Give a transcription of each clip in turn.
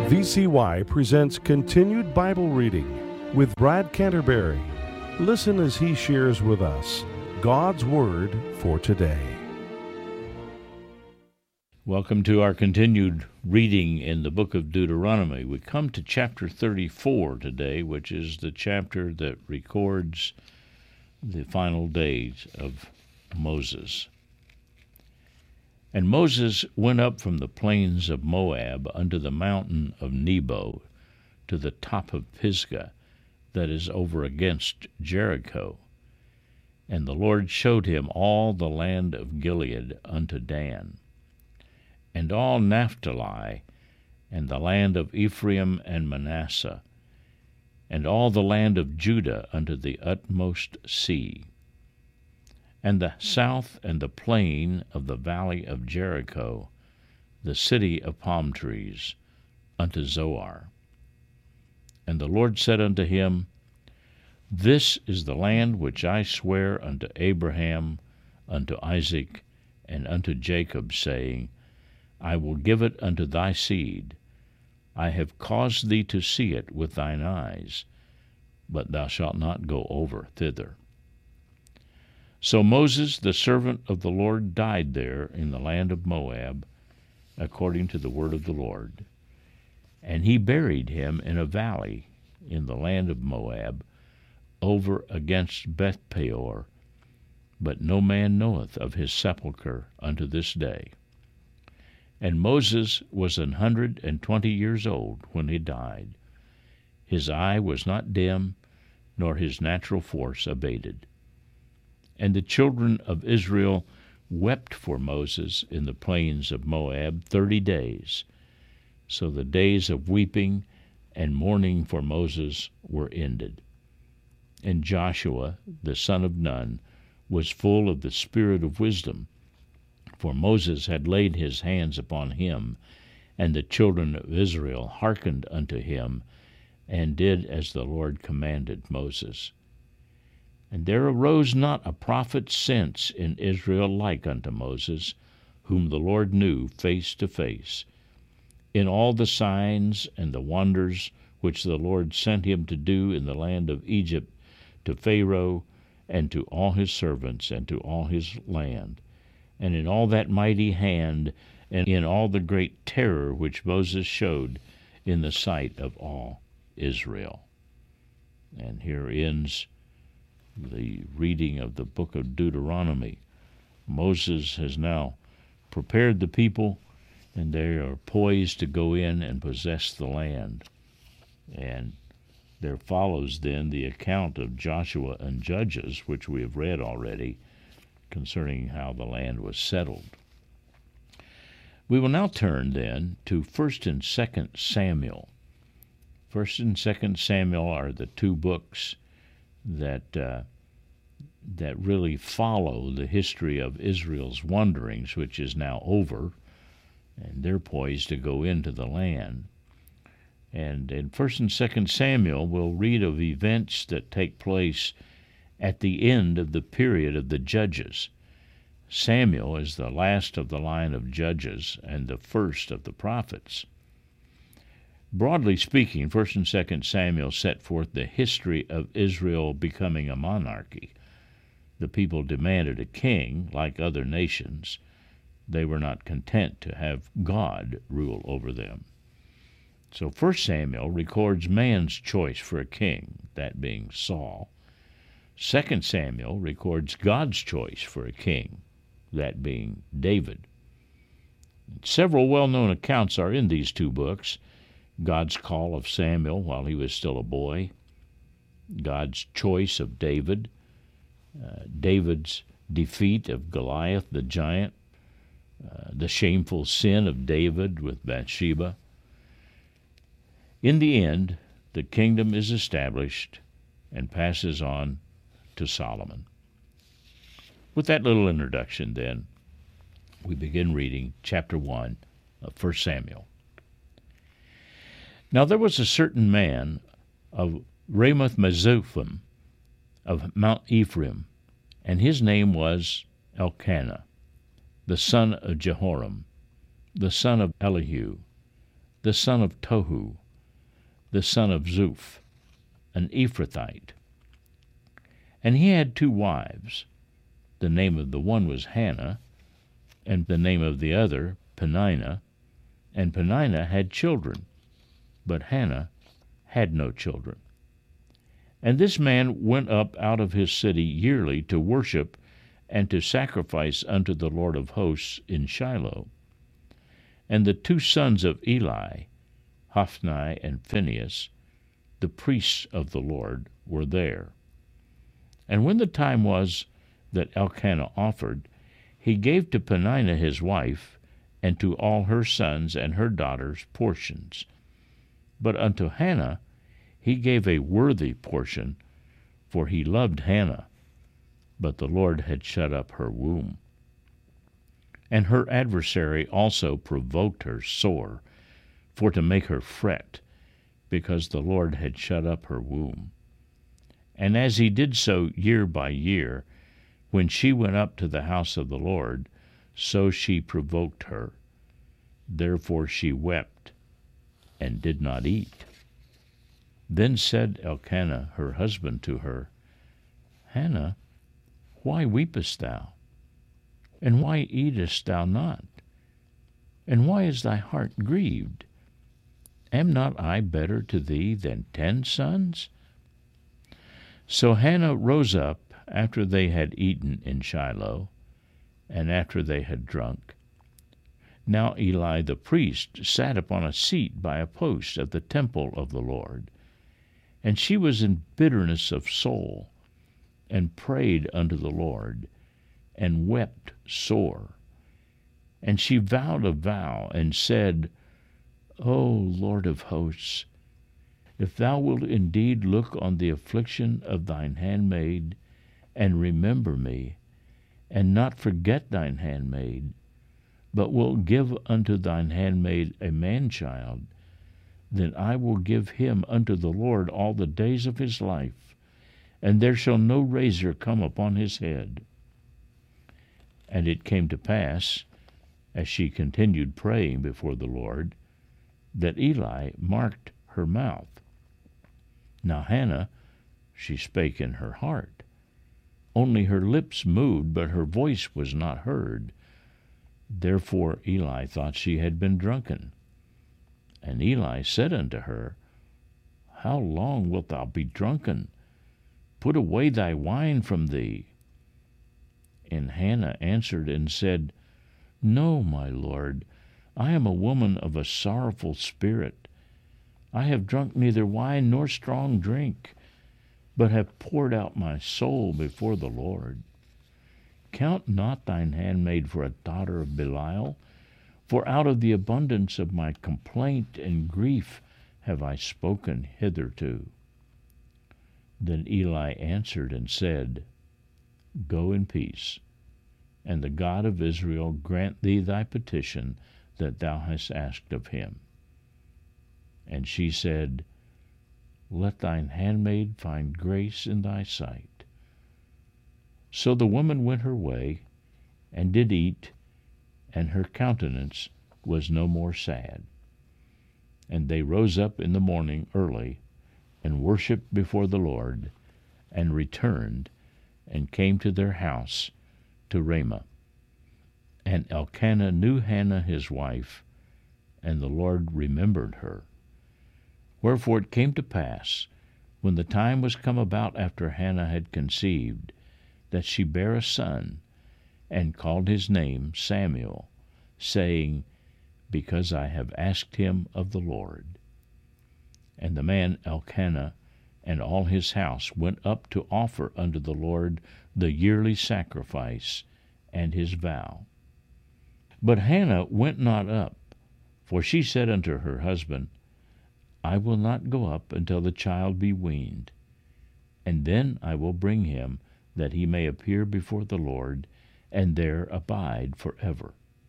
VCY presents Continued Bible Reading with Brad Canterbury. Listen as he shares with us God's Word for today. Welcome to our continued reading in the book of Deuteronomy. We come to chapter 34 today, which is the chapter that records the final days of Moses. And Moses went up from the plains of Moab unto the mountain of Nebo, to the top of Pisgah, that is over against Jericho. And the Lord showed him all the land of Gilead unto Dan, and all Naphtali, and the land of Ephraim and Manasseh, and all the land of Judah unto the utmost sea, and the south and the plain of the valley of Jericho, the city of palm trees, unto Zoar. And the Lord said unto him, This is the land which I swear unto Abraham, unto Isaac, and unto Jacob, saying, I will give it unto thy seed. I have caused thee to see it with thine eyes, but thou shalt not go over thither. So Moses, the servant of the Lord, died there in the land of Moab, according to the word of the Lord. And he buried him in a valley in the land of Moab, over against Bethpeor, but no man knoweth of his sepulchre unto this day. And Moses was 120 years old when he died. His eye was not dim, nor his natural force abated. And the children of Israel wept for Moses in the plains of Moab 30 days. So the days of weeping and mourning for Moses were ended. And Joshua, the son of Nun, was full of the spirit of wisdom, for Moses had laid his hands upon him, and the children of Israel hearkened unto him, and did as the Lord commanded Moses. And there arose not a prophet since in Israel like unto Moses, whom the Lord knew face to face, in all the signs and the wonders which the Lord sent him to do in the land of Egypt, to Pharaoh, and to all his servants, and to all his land, and in all that mighty hand, and in all the great terror which Moses showed in the sight of all Israel. And here ends the reading of the book of Deuteronomy. Moses has now prepared the people, and they are poised to go in and possess the land. And there follows then the account of Joshua and Judges, which we have read already, concerning how the land was settled. We will now turn then to 1st and 2nd Samuel. 1st and 2nd Samuel are the two books that really follow the history of Israel's wanderings, which is now over, and they're poised to go into the land. And in 1st and 2nd Samuel, we'll read of events that take place at the end of the period of the judges. Samuel is the last of the line of judges and the first of the prophets. Broadly speaking, 1st and 2nd Samuel set forth the history of Israel becoming a monarchy. The people demanded a king, like other nations. They were not content to have God rule over them. So 1st Samuel records man's choice for a king, that being Saul. 2nd Samuel records God's choice for a king, that being David. Several well-known accounts are in these two books. God's call of Samuel while he was still a boy, God's choice of David, David's defeat of Goliath the giant, the shameful sin of David with Bathsheba. In the end, the kingdom is established and passes on to Solomon. With that little introduction, then, we begin reading chapter 1 of 1 Samuel. Now there was a certain man of Ramoth-Mazophim of Mount Ephraim, and his name was Elkanah, the son of Jehoram, the son of Elihu, the son of Tohu, the son of Zuph, an Ephrathite. And he had 2 wives. The name of the one was Hannah, and the name of the other Peninnah. And Peninnah had children, but Hannah had no children. And this man went up out of his city yearly to worship and to sacrifice unto the Lord of hosts in Shiloh. And the 2 sons of Eli, Hophni and Phinehas, the priests of the Lord, were there. And when the time was that Elkanah offered, he gave to Peninnah his wife, and to all her sons and her daughters portions. But unto Hannah he gave a worthy portion, for he loved Hannah, but the Lord had shut up her womb. And her adversary also provoked her sore, for to make her fret, because the Lord had shut up her womb. And as he did so year by year, when she went up to the house of the Lord, so she provoked her. Therefore she wept, and did not eat. Then said Elkanah her husband to her, Hannah, why weepest thou? And why eatest thou not? And why is thy heart grieved? Am not I better to thee than 10 sons? So Hannah rose up after they had eaten in Shiloh, and after they had drunk. Now Eli the priest sat upon a seat by a post of the temple of the Lord. And she was in bitterness of soul, and prayed unto the Lord, and wept sore. And she vowed a vow, and said, O Lord of hosts, if thou wilt indeed look on the affliction of thine handmaid, and remember me, and not forget thine handmaid, but wilt give unto thine handmaid a man-child, then I will give him unto the Lord all the days of his life, and there shall no razor come upon his head. And it came to pass, as she continued praying before the Lord, that Eli marked her mouth. Now Hannah, she spake in her heart. Only her lips moved, but her voice was not heard. Therefore Eli thought she had been drunken. And Eli said unto her, How long wilt thou be drunken? Put away thy wine from thee. And Hannah answered and said, No, my lord, I am a woman of a sorrowful spirit. I have drunk neither wine nor strong drink, but have poured out my soul before the Lord. Count not thine handmaid for a daughter of Belial, for out of the abundance of my complaint and grief have I spoken hitherto. Then Eli answered and said, Go in peace, and the God of Israel grant thee thy petition that thou hast asked of him. And she said, Let thine handmaid find grace in thy sight. So the woman went her way, and did eat, and her countenance was no more sad. And they rose up in the morning early, and worshipped before the Lord, and returned, and came to their house to Ramah. And Elkanah knew Hannah his wife, and the Lord remembered her. Wherefore it came to pass, when the time was come about after Hannah had conceived, that she bare a son, and called his name Samuel, saying, Because I have asked him of the Lord. And the man Elkanah and all his house went up to offer unto the Lord the yearly sacrifice and his vow. But Hannah went not up, for she said unto her husband, I will not go up until the child be weaned, and then I will bring him, that he may appear before the Lord, and there abide forever.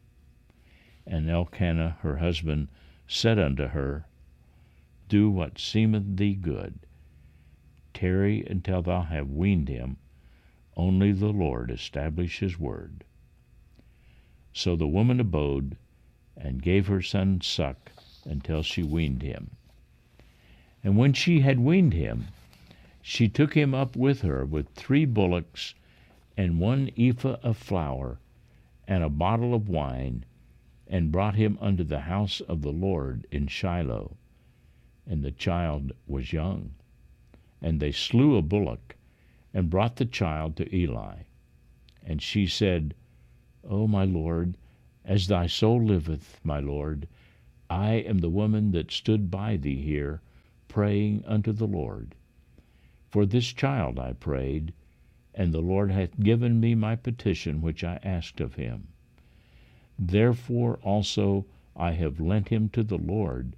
And Elkanah her husband said unto her, Do what seemeth thee good. Tarry until thou have weaned him, only the Lord establish his word. So the woman abode, and gave her son suck until she weaned him. And when she had weaned him, she took him up with her with 3 bullocks and 1 ephah of flour and a bottle of wine, and brought him unto the house of the Lord in Shiloh. And the child was young. And they slew a bullock, and brought the child to Eli. And she said, O my Lord, as thy soul liveth, my Lord, I am the woman that stood by thee here, praying unto the Lord. For this child I prayed, and the Lord hath given me my petition which I asked of him. Therefore also I have lent him to the Lord,